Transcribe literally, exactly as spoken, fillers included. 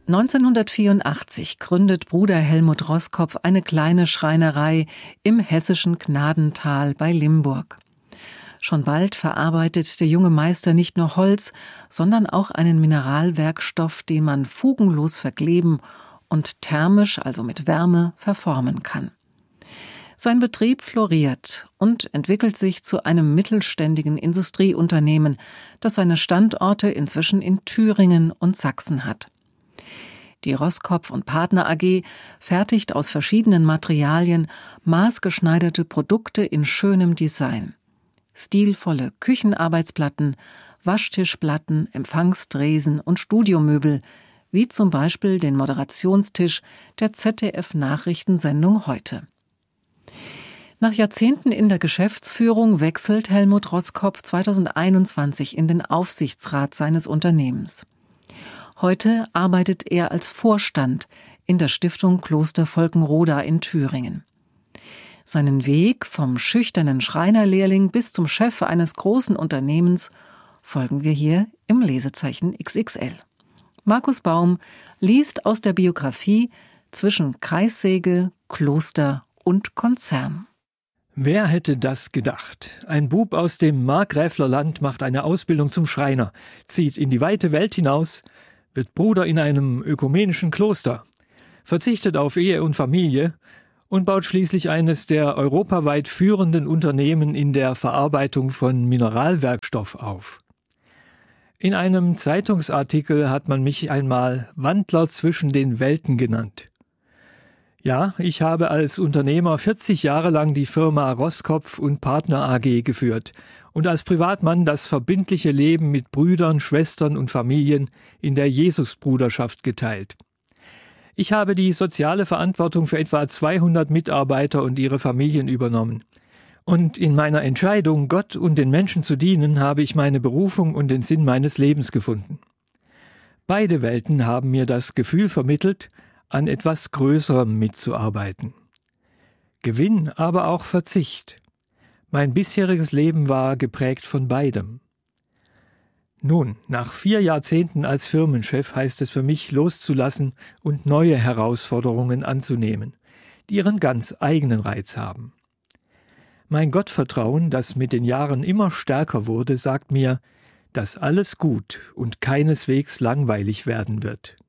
neunzehnhundertvierundachtzig gründet Bruder Helmut Roskopf eine kleine Schreinerei im hessischen Gnadental bei Limburg. Schon bald verarbeitet der junge Meister nicht nur Holz, sondern auch einen Mineralwerkstoff, den man fugenlos verkleben und thermisch, also mit Wärme, verformen kann. Sein Betrieb floriert und entwickelt sich zu einem mittelständigen Industrieunternehmen, das seine Standorte inzwischen in Thüringen und Sachsen hat. Die Roskopf und Partner A G fertigt aus verschiedenen Materialien maßgeschneiderte Produkte in schönem Design. Stilvolle Küchenarbeitsplatten, Waschtischplatten, Empfangstresen und Studiomöbel, wie zum Beispiel den Moderationstisch der Z D F-Nachrichtensendung Heute. Nach Jahrzehnten in der Geschäftsführung wechselt Helmut Roskopf zweitausendeinundzwanzig in den Aufsichtsrat seines Unternehmens. Heute arbeitet er als Vorstand in der Stiftung Kloster Volkenroda in Thüringen. Seinen Weg vom schüchternen Schreinerlehrling bis zum Chef eines großen Unternehmens folgen wir hier im Lesezeichen X X L. Markus Baum liest aus der Biografie Zwischen Kreissäge, Kloster und Konzern. Wer hätte das gedacht? Ein Bub aus dem Markgräflerland macht eine Ausbildung zum Schreiner, zieht in die weite Welt hinaus, wird Bruder in einem ökumenischen Kloster, verzichtet auf Ehe und Familie und baut schließlich eines der europaweit führenden Unternehmen in der Verarbeitung von Mineralwerkstoff auf. In einem Zeitungsartikel hat man mich einmal Wandler zwischen den Welten genannt. Ja, ich habe als Unternehmer vierzig Jahre lang die Firma Roskopf und Partner A G geführt und als Privatmann das verbindliche Leben mit Brüdern, Schwestern und Familien in der Jesusbruderschaft geteilt. Ich habe die soziale Verantwortung für etwa zweihundert Mitarbeiter und ihre Familien übernommen. Und in meiner Entscheidung, Gott und den Menschen zu dienen, habe ich meine Berufung und den Sinn meines Lebens gefunden. Beide Welten haben mir das Gefühl vermittelt, an etwas Größerem mitzuarbeiten. Gewinn, aber auch Verzicht. Mein bisheriges Leben war geprägt von beidem. Nun, nach vier Jahrzehnten als Firmenchef heißt es für mich, loszulassen und neue Herausforderungen anzunehmen, die ihren ganz eigenen Reiz haben. Mein Gottvertrauen, das mit den Jahren immer stärker wurde, sagt mir, dass alles gut und keineswegs langweilig werden wird.